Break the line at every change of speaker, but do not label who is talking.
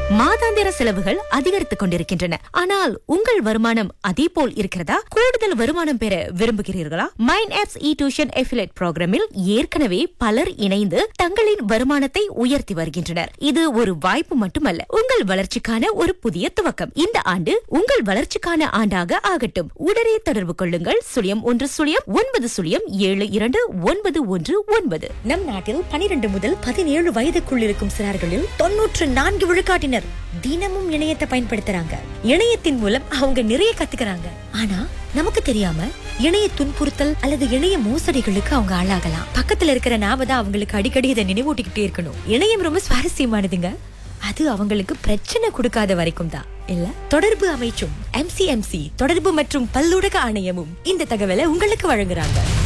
மாதாந்திர செலவுகள் அதிகரித்துக் கொண்டிருக்கின்றன. ஆனால் உங்கள் வருமானம் அதே போல் இருக்கிறதா? கூடுதல் வருமானம் பெற விரும்புகிறீர்களா? மைண்ட் ஆப்ஸ் இ டியூஷன் அஃபிலியேட் புரோகிராமில் ஏற்கனவே பலர் இணைந்து தங்களின் வருமானத்தை உயர்த்தி வருகின்றனர். இது ஒரு வாய்ப்பு மட்டுமல்ல, உங்கள் வளர்ச்சிக்கான ஒரு புதிய துவக்கம். இந்த ஆண்டு உங்கள் வளர்ச்சிக்கான ஆண்டாக ஆகட்டும். உடனே தொடர்பு கொள்ளுங்கள். 0110722919. நம் நாட்டில் 12 முதல் 17 வயதுக்குள் இருக்கும் சிறார்களில் 94 விழுக்காட்டினர் தினமும் இணையத்தை பயன்படுத்துறாங்க. இணையத்தின் மூலம் அவங்க நிறைய கத்துக்கிறாங்க. ஆனா நமக்கு தெரியாம இணைய துன்புறுத்தல் அல்லது இணைய மோசடிகளுக்கு அவங்க ஆளாகலாம். பக்கத்துல இருக்கிற நாம தான் அவங்களுக்கு அடிக்கடி இதை நினைவூட்டிக்கிட்டே இருக்கணும். இணையம் ரொம்ப சுவாரஸ்யமானதுங்க. அது அவங்களுக்கு பிரச்சனை கொடுக்காத வரைக்கும் தான் இல்ல. தொடர்பு அமைச்சும் MCMC தொடர்பு மற்றும் பல்லூடக ஆணையமும் இந்த தகவலை உங்களுக்கு வழங்குறாங்க.